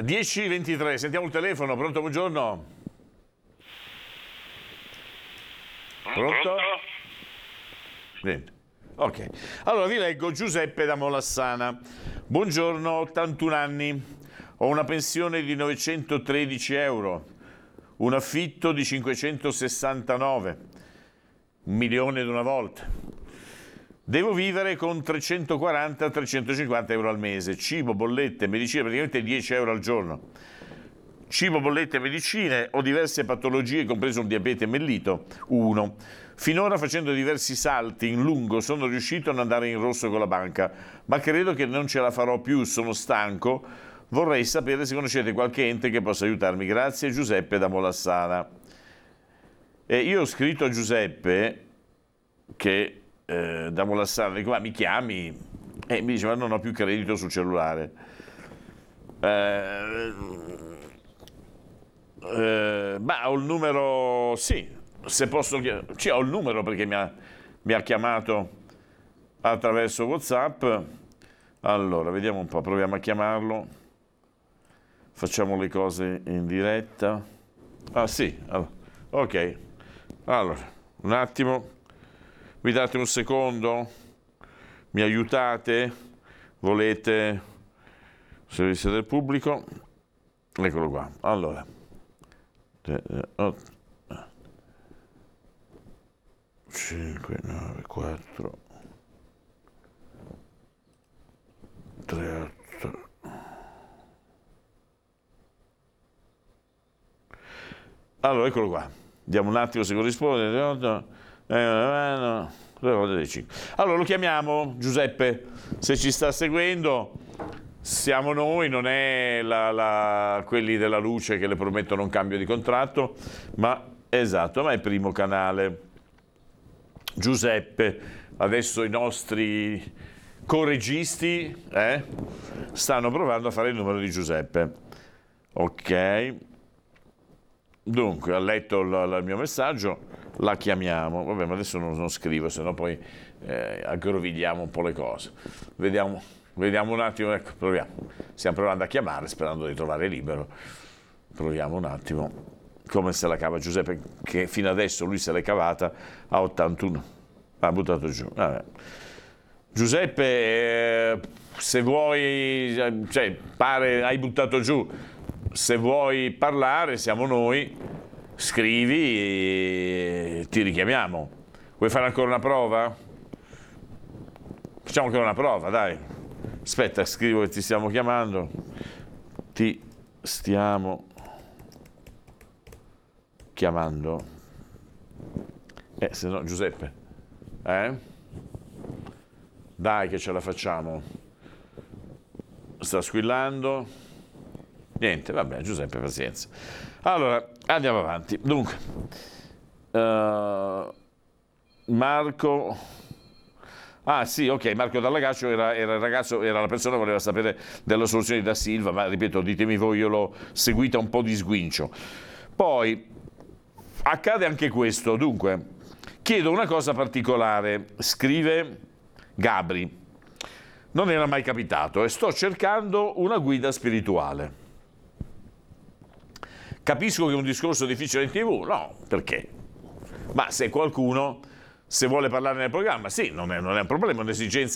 10:23, sentiamo il telefono, pronto, buongiorno. Pronto? Niente. Ok, allora vi leggo Giuseppe da Molassana. Buongiorno, 81 anni, ho una pensione di 913 euro, un affitto di 569, 1.000.000 di una volta. Devo vivere con 340-350 euro al mese, cibo, bollette, medicine, praticamente 10 euro al giorno. Cibo, bollette, medicine, ho diverse patologie, compreso un diabete mellito, 1. Finora, facendo diversi salti in lungo, sono riuscito a non andare in rosso con la banca, ma credo che non ce la farò più, sono stanco. Vorrei sapere se conoscete qualche ente che possa aiutarmi. Grazie, Giuseppe da Molassana. Io ho scritto a Giuseppe che da Molassana, dico, ma mi chiami? E mi dice, ma non ho più credito sul cellulare. Ma ho il numero, sì, se posso, ho il numero perché mi ha chiamato attraverso WhatsApp. Allora, vediamo un po', proviamo a chiamarlo. Facciamo le cose in diretta. Ah sì, allora, ok. Allora, un attimo, mi date un secondo? Mi aiutate? Volete? Servizio del pubblico? Eccolo qua. Allora. 5, 9, 4, 3, 8. Allora, eccolo qua. Vediamo un attimo se corrisponde. Allora, lo chiamiamo Giuseppe, se ci sta seguendo. Siamo noi, non è quelli della luce che le promettono un cambio di contratto, ma esatto, ma è Primo Canale. Giuseppe, adesso i nostri correggisti stanno provando a fare il numero di Giuseppe. Ok, dunque ha letto il mio messaggio, la chiamiamo. Vabbè, ma adesso non scrivo, sennò poi aggrovigliamo un po' le cose. Vediamo un attimo, ecco, proviamo. Stiamo provando a chiamare sperando di trovare libero. Proviamo un attimo come se la cava Giuseppe, che fino adesso lui se l'è cavata a 81. Ha buttato giù. Vabbè. Giuseppe, se vuoi, cioè, pare hai buttato giù. Se vuoi parlare, siamo noi. Scrivi e ti richiamiamo. Vuoi fare ancora una prova? Facciamo ancora una prova, dai. Aspetta, scrivo che ti stiamo chiamando. Ti stiamo chiamando. Se no, Giuseppe. Dai che ce la facciamo. Sta squillando. Niente, vabbè, Giuseppe, pazienza. Allora, andiamo avanti. Dunque, Marco. Ah sì, ok, Marco Dall'Agaccio era il ragazzo, era la persona che voleva sapere della soluzione da Silva, ma ripeto, ditemi voi, io l'ho seguita un po' di sguincio. Poi accade anche questo, dunque, chiedo una cosa particolare, scrive Gabri, non era mai capitato e sto cercando una guida spirituale. Capisco che è un discorso difficile in TV, no, perché? Ma se qualcuno... Se vuole parlare nel programma, sì, non è un problema, è un'esigenza